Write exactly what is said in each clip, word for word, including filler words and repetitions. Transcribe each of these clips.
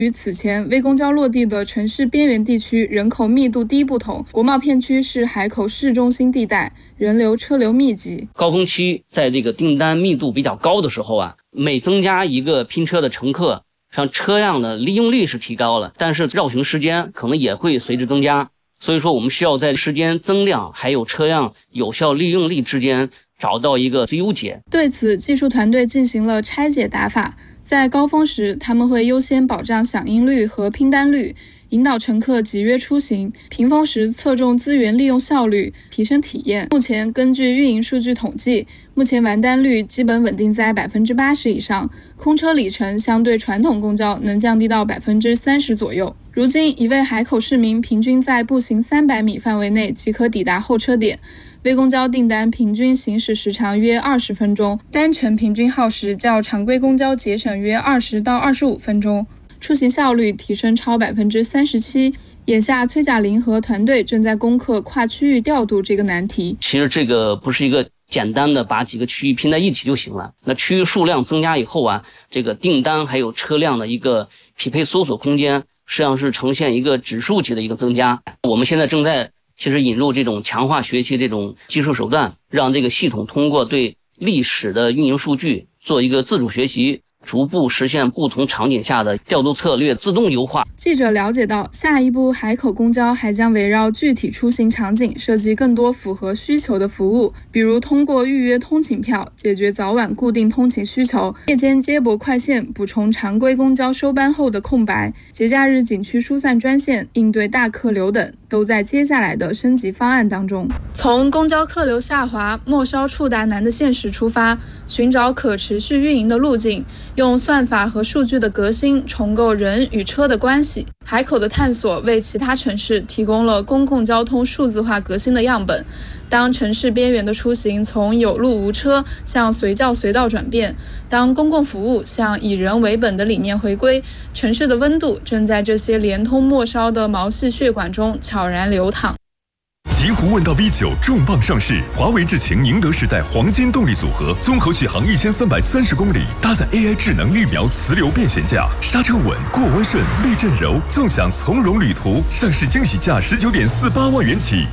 与此前微公交落地的城市边缘地区人口密度低不同，国贸片区是海口市中心地带，人流车流密集。 高峰期在这个订单密度比较高的时候啊，每增加一个拼车的乘客，像车辆的利用率是提高了，但是绕行时间可能也会随之增加。所以说我们需要在时间增量还有车辆有效利用率之间找到一个优解。 对此，技术团队进行了拆解打法，在高峰时他们会优先保障响应率和拼单率，引导乘客集约出行；平峰时侧重资源利用效率，提升体验。目前根据运营数据统计，目前完单率基本稳定在百分之八十以上，空车里程相对传统公交能降低到百分之三十左右。如今，一位海口市民平均在步行三百米范围内即可抵达候车点。微公交订单平均行驶时长约二十分钟，单程平均耗时较常规公交节省约二十到二十五分钟，出行效率提升超百分之三十七。眼下，崔甲林和团队正在攻克跨区域调度这个难题。 其实这个不是一个简单的把几个区域拼在一起就行了。那区域数量增加以后啊，这个订单还有车辆的一个匹配搜索空间，实际上是呈现一个指数级的一个增加。我们现在正在其实引入这种强化学习这种技术手段，让这个系统通过对历史的运营数据做一个自主学习，逐步实现不同场景下的调度策略自动优化。 记者了解到，下一步海口公交还将围绕具体出行场景设计更多符合需求的服务，比如通过预约通勤票解决早晚固定通勤需求，夜间接驳快线补充常规公交收班后的空白，节假日景区疏散专线应对大客流等，都在接下来的升级方案当中。从公交客流下滑、末梢触达难的现实出发，寻找可持续运营的路径，用算法和数据的革新重构人与车的关系。海口的探索为其他城市提供了公共交通数字化革新的样本。当城市边缘的出行从有路无车向随叫随到转变，当公共服务向以人为本的理念回归，城市的温度正在这些连通末梢的毛细血管中悄然流淌。 极狐问道 V 九 重磅上市，华为智擎宁德时代黄金动力组合，综合续航一千三百三十公里，搭载 A I 智能预瞄磁流变悬架，刹车稳，过弯顺，避震柔，纵享从容旅途。上市惊喜价十九点四八万元起。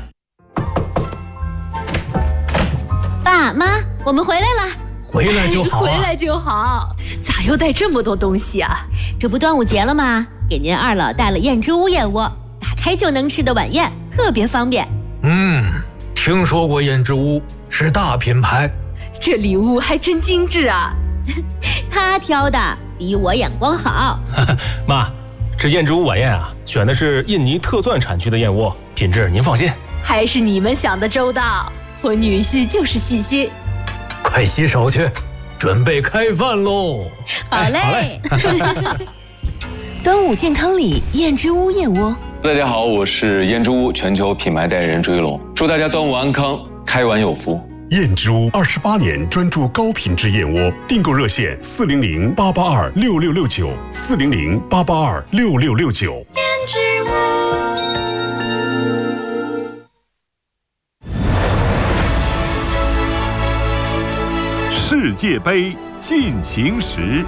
爸妈，我们回来了。 回来就好、啊、 回来就好。咋又带这么多东西啊？ 这不端午节了吗？给您二老带了燕之屋燕窝，打开就能吃的晚宴，特别方便。 嗯，听说过燕之屋，是大品牌。 这礼物还真精致啊。 他挑的比我眼光好。 妈，这燕之屋晚宴啊，选的是印尼特钻产区的燕窝，品质您放心。 还是你们想的周到，我女婿就是细心。 快洗手去，准备开饭喽。 好嘞。 哎、好嘞端午健康礼，燕之屋燕窝。 大家好，我是燕之屋全球品牌代言人朱一龙，祝大家端午安康，开碗有福。 燕之屋二十八年专注高品质燕窝，订购热线四零零八八二六六六九四零零八八二六六六九。 燕之屋。 世界杯进行时。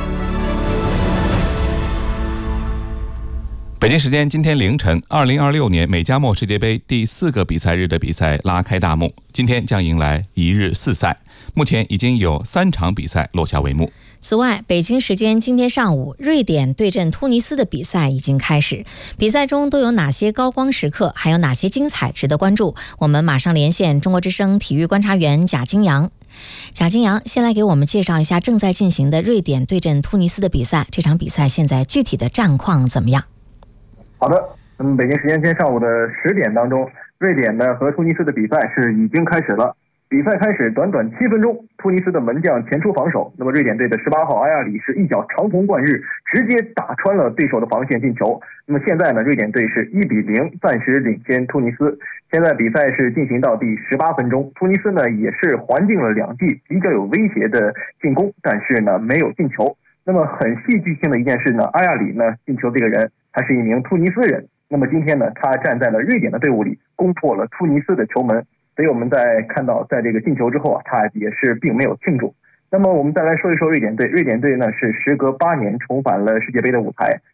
北京时间今天凌晨，二零二六年美加墨世界杯第四个比赛日的比赛拉开大幕，今天将迎来一日四赛，目前已经有三场比赛落下帷幕。 此外，北京时间今天上午，瑞典对阵突尼斯的比赛已经开始。比赛中都有哪些高光时刻，还有哪些精彩值得关注？我们马上连线中国之声体育观察员贾金阳。贾金阳，先来给我们介绍一下正在进行的瑞典对阵突尼斯的比赛，这场比赛现在具体的战况怎么样？ 好的，那么北京时间今天上午的十点当中，瑞典呢和突尼斯的比赛是已经开始了。比赛开始短短七分钟，突尼斯的门将前出防守，那么瑞典队的十八号阿亚里是一脚长虹贯日，直接打穿了对手的防线进球。那么现在呢，瑞典队是一比零暂时领先突尼斯。现在比赛是进行到第十八分钟，突尼斯呢也是还进了两记比较有威胁的进攻，但是呢没有进球。那么很戏剧性的一件事呢，阿亚里呢进球这个人他是一名突尼斯人，那么今天呢他站在了瑞典的队伍里，攻破了突尼斯的球门。所以我们在看到在这个进球之后啊，他也是并没有庆祝。那么我们再来说一说瑞典队，瑞典队呢是时隔八年重返了世界杯的舞台。